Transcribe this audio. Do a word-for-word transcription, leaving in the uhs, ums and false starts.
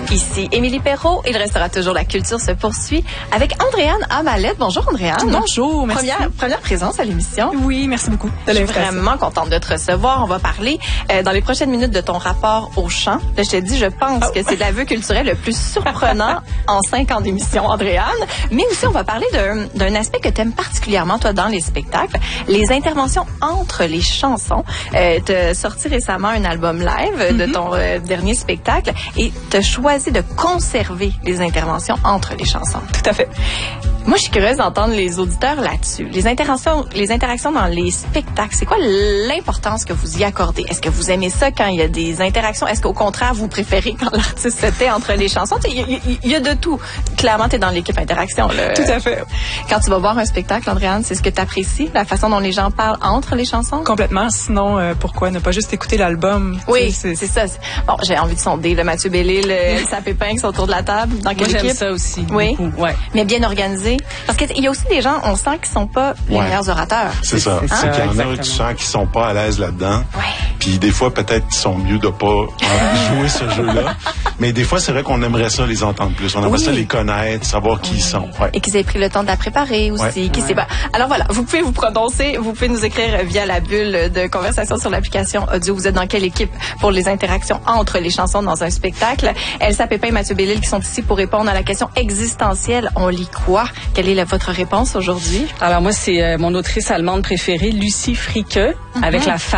Ici Émilie Perrault. Il restera toujours La Culture se poursuit avec Andréane Amalette. Bonjour Andréane. Bonjour, merci. Première, première présence à l'émission. Oui, merci beaucoup. Je suis vraiment contente de te recevoir. On va parler euh, dans les prochaines minutes de ton rapport au chant. Là, je te dis, je pense oh. que c'est l'aveu culturel le plus surprenant en cinq ans d'émission, Andréane. Mais aussi, on va parler d'un, d'un aspect que tu aimes particulièrement, toi, dans les spectacles, les interventions entre les chansons. Euh, tu as sorti récemment un album live mm-hmm. de ton euh, dernier spectacle et tu as choisi de conserver les interventions entre les chansons. Tout à fait. Moi, je suis curieuse d'entendre les auditeurs là-dessus. Les interactions, les interactions dans les spectacles, c'est quoi l'importance que vous y accordez? Est-ce que vous aimez ça quand il y a des interactions? Est-ce qu'au contraire, vous préférez quand l'artiste se tait entre les chansons? Il y, y, y a de tout. Clairement, tu es dans l'équipe interaction. Là. Tout à fait. Quand tu vas voir un spectacle, Andréane, c'est ce que tu apprécies? La façon dont les gens parlent entre les chansons? Complètement. Sinon, euh, pourquoi ne pas juste écouter l'album? Oui, c'est, c'est ça. Bon, j'ai envie de sonder le Mathieu Bellil, le Elsa Pépin qui sont autour de la table. Dans quelle Moi, équipe? j'aime ça aussi. Oui. Beaucoup. Ouais. Mais bien organisé. Parce qu'il y a aussi des gens, on sent qu'ils sont pas les ouais. meilleurs orateurs. C'est ça. C'est hein? qu'il y en exactement. a, tu sens qu'ils sont pas à l'aise là-dedans. Ouais. Puis des fois, peut-être qu'ils sont mieux de pas jouer ce jeu-là. Mais des fois, c'est vrai qu'on aimerait ça les entendre plus. On aimerait oui. ça les connaître, savoir qui oui. ils sont. Ouais. Et qu'ils aient pris le temps de la préparer aussi. Ouais. Qui ouais. pas... Alors voilà, vous pouvez vous prononcer, vous pouvez nous écrire via la bulle de conversation sur l'application audio. Vous êtes dans quelle équipe pour les interactions entre les chansons dans un spectacle? Elsa Pépin et Mathieu Bellil qui sont ici pour répondre à la question existentielle. On lit quoi? Quelle est la, votre réponse aujourd'hui? Alors moi, c'est euh, mon autrice allemande préférée, Lucie Fricke, mm-hmm. avec la